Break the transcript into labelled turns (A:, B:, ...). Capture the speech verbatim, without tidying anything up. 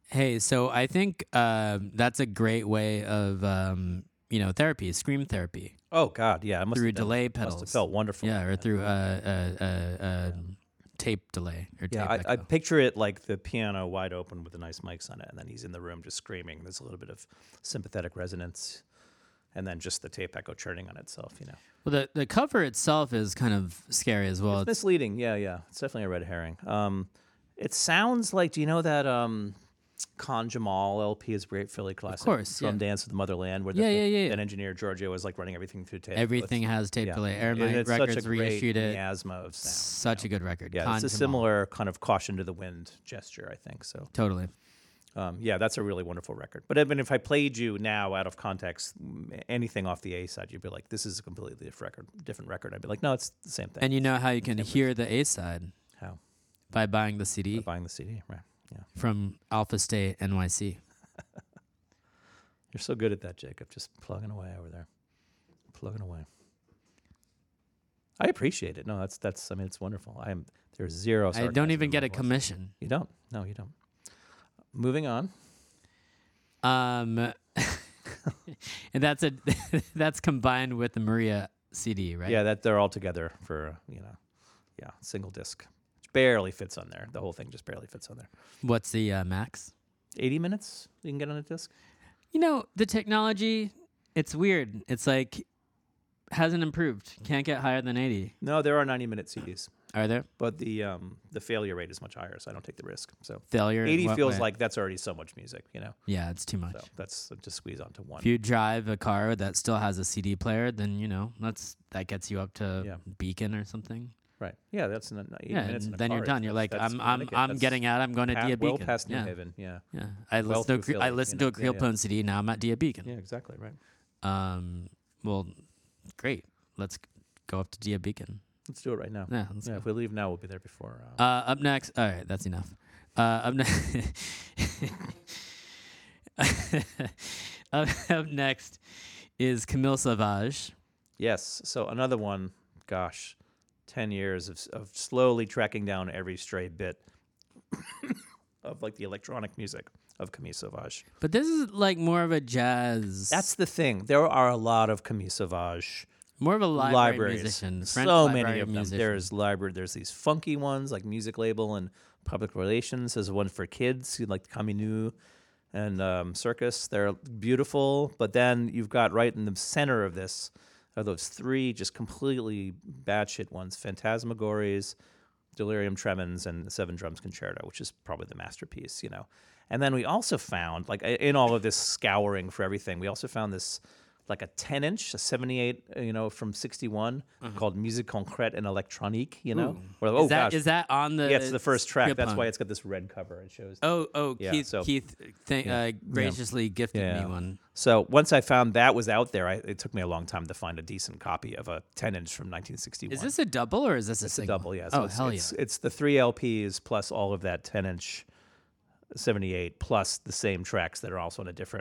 A: Hey, so I think um, that's a great way of um, you know therapy, scream therapy
B: Oh God, yeah, it must
A: through
B: have been,
A: delay
B: must have
A: pedals.
B: felt wonderful.
A: Yeah, or through uh, uh, uh, uh, tape delay or
B: Yeah,
A: tape
B: I, I
A: echo.
B: picture it like the piano wide open with the nice mics on it, and then he's in the room just screaming. There's a little bit of sympathetic resonance, and then just the tape echo churning on itself. You know,
A: Well, the the cover itself is kind of scary as well.
B: it's
A: It's,
B: misleading. Yeah, yeah, it's definitely a red herring. Um, it sounds like. Do you know that um, Khan Jamal L P is a great Philly classic?
A: course,
B: Drum
A: yeah.
B: Dance of the Motherland, where
A: Yeah,
B: the,
A: yeah, yeah, yeah.
B: that engineer Giorgio was like running everything through tape.
A: Everything
B: It's-
A: has tape
B: yeah.
A: delay.
B: And
A: Airmite
B: it's such a
A: Records
B: great
A: reissued it.
B: miasma of sound.
A: Such a good record.
B: Yeah,
A: Khan
B: it's a
A: Jamal.
B: similar kind of caution to the wind gesture, I think. So,
A: Totally.
B: um, yeah, that's a really wonderful record. But even if I played you now out of context, mm, anything off the A side, you'd be like, "This is a completely different record." Different record. I'd be like, "No, it's the same thing."
A: And you know how you can hear the A side
B: How?
A: by buying the C D
B: By buying the C D, right? Yeah,
A: from Alpha State N Y C.
B: you're so good at that, Jacob. Just plugging away over there, plugging away. I appreciate it. No, that's that's. I mean, it's wonderful. I am. There's zero.
A: I
B: sarcasm
A: don't even
B: in
A: get
B: my
A: a
B: voice.
A: commission.
B: You don't. No, you don't. Moving on.
A: Um, and that's a that's combined with the Maria C D, right?
B: Yeah, that they're all together for uh, you know, yeah, single disc. Which barely fits on there. The whole thing just barely fits on there.
A: What's the uh, max?
B: Eighty minutes you can get on a disc.
A: You know, the technology, it's weird. It's like hasn't improved. Can't get higher than eighty.
B: No, there are ninety minute C Ds,
A: Are there?
B: but the um the failure rate is much higher, so I don't take the risk. So
A: Failure. in
B: eighty
A: what
B: feels
A: way?
B: like that's already so much music, you know.
A: Yeah, it's too much.
B: So that's just squeeze onto one.
A: If you drive a car that still has a C D player, then you know that's that gets you up to
B: Yeah.
A: Beacon or something.
B: Right. Yeah, that's an, eighty
A: Yeah,
B: minutes.
A: and
B: in a
A: then you're
B: car is-
A: done. You're like,
B: that's-
A: I'm
B: that's
A: I'm
B: Connecticut.
A: I'm
B: That's
A: getting out. I'm going to
B: pa-
A: Dia
B: well
A: Beacon.
B: past New
A: yeah.
B: Haven. Yeah.
A: Yeah, I
B: Well
A: listened to
B: through
A: a, Cre- I
B: Philly,
A: listened
B: you
A: to a
B: know? Yeah,
A: Creelpone C D. Now I'm at Dia Beacon.
B: Yeah, exactly. Right.
A: Um, well, great. Let's go up to Dia Beacon.
B: Let's do it right now.
A: Yeah, let's
B: Yeah,
A: go.
B: if we leave now, we'll be there before.
A: Uh,
B: Uh,
A: up next. All right, that's enough. Uh, up next. up, up next is Camille Sauvage.
B: yes. So another one. Gosh, ten years of of slowly tracking down every stray bit of like the electronic music of Camille Sauvage.
A: But this is like more of a jazz.
B: That's the thing. There are a lot of Camille Sauvage
A: more of a library
B: libraries.
A: musician. French
B: so
A: library
B: many of them.
A: musician.
B: There's library. There's these funky ones like Music Label and Public Relations. There's one for kids like Caminu and um, Circus. They're beautiful. But then you've got right in the center of this are those three just completely batshit ones: Phantasmagories, Delirium Tremens, and the Seven Drums Concerto, which is probably the masterpiece, you know. And then we also found, like in all of this scouring for everything, we also found this like a ten inch, a seventy-eight, uh, you know, from sixty-one called Musique Concrète and Électronique, you know.
A: Ooh.
B: We're like, oh
A: is that
B: gosh.
A: is that on the?
B: yeah, it's the first track. That's
A: Creelpone?
B: why it's got this red cover. It shows.
A: Oh, oh,
B: Yeah,
A: Keith,
B: so-
A: Keith, th-
B: yeah,
A: uh, graciously gifted
B: Yeah.
A: me one.
B: So once I found that was out there, I, it took me a long time to find a decent copy of a ten inch from nineteen sixty-one.
A: Is this a double or is this a
B: It's a
A: single?
B: double, yeah. So
A: oh
B: it's,
A: hell
B: it's,
A: yeah!
B: It's the three L Ps plus all of that ten inch seventy-eight plus the same tracks that are also on a different